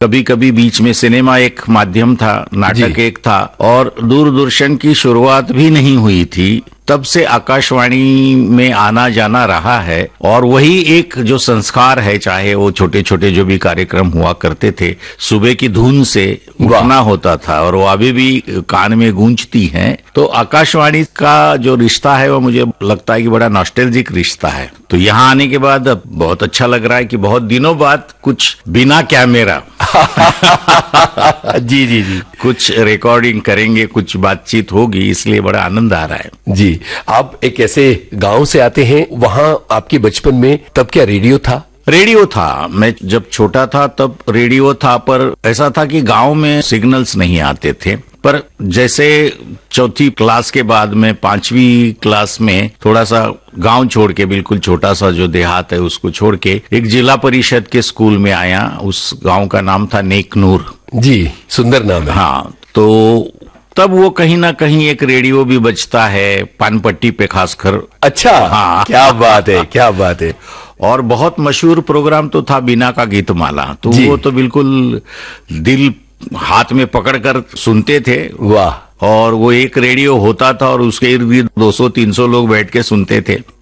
कभी कभी बीच में सिनेमा एक माध्यम था, नाटक एक था, और दूरदर्शन की शुरुआत भी नहीं हुई थी। तब से आकाशवाणी में आना जाना रहा है, और वही एक जो संस्कार है, चाहे वो छोटे छोटे जो भी कार्यक्रम हुआ करते थे, सुबह की धुन से उठना होता था, और वो अभी भी कान में गूंजती हैं। तो आकाशवाणी का जो रिश्ता है वो मुझे लगता है कि बड़ा नॉस्टैल्जिक रिश्ता है। तो यहाँ आने के बाद अब बहुत अच्छा लग रहा है कि बहुत दिनों बाद कुछ बिना कैमरा जी जी जी, कुछ रिकॉर्डिंग करेंगे, कुछ बातचीत होगी, इसलिए बड़ा आनंद आ रहा है। जी, आप एक ऐसे गांव से आते हैं, वहां आपके बचपन में तब क्या रेडियो था? रेडियो था। मैं जब छोटा था तब रेडियो था, पर ऐसा था कि गांव में सिग्नल्स नहीं आते थे। पर जैसे चौथी क्लास के बाद में 5वीं क्लास में थोड़ा सा गांव छोड़ के, बिल्कुल छोटा सा जो देहात है उसको छोड़ के एक जिला परिषद के स्कूल में आया। उस गांव का नाम था नेकनूर। जी, सुंदर नाम है। हाँ, तो तब वो कहीं ना कहीं एक रेडियो भी बजता है, पानपट्टी पे खासकर। अच्छा, हाँ, क्या बात है, क्या बात है। और बहुत मशहूर प्रोग्राम तो था बीना का गीतमाला, तो वो तो बिल्कुल दिल हाथ में पकड़कर सुनते थे। वाह। और वो एक रेडियो होता था और उसके इर्द गिर्द 200-300 लोग बैठ के सुनते थे।